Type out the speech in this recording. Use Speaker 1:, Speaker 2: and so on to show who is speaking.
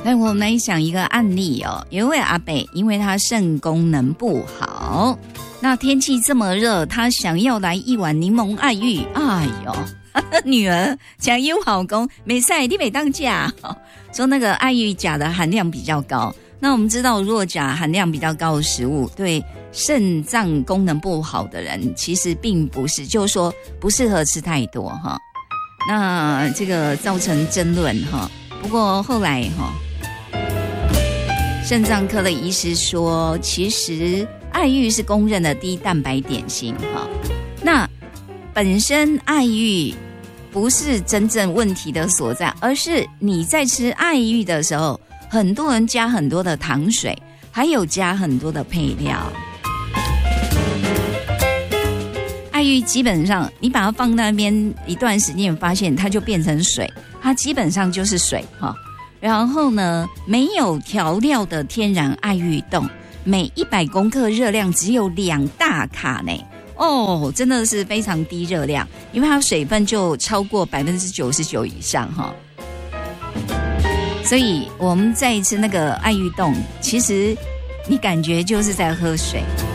Speaker 1: 来，我们来想一个案例哦。有一位阿伯，因为他肾功能不好，那天气这么热，他想要来一碗柠檬爱玉。哎呦，女儿讲有老公没赛，你没当家，说那个爱玉钾的含量比较高。那我们知道，如果钾含量比较高的食物，对肾脏功能不好的人，其实并不是，就是说不适合吃太多哈。那这个造成争论哈。不过后来哈。肾脏科的医师说，其实爱玉是公认的低蛋白点心哈。那本身爱玉不是真正问题的所在，而是你在吃爱玉的时候，很多人加很多的糖水，还有加很多的配料。爱玉基本上你把它放那边一段时间，发现它就变成水，它基本上就是水哈。然后呢，没有调料的天然爱玉冻，每100公克热量只有2大卡呢。哦，真的是非常低热量，因为它水分就超过99%以上哈。所以我们在吃那个爱玉冻，其实你感觉就是在喝水。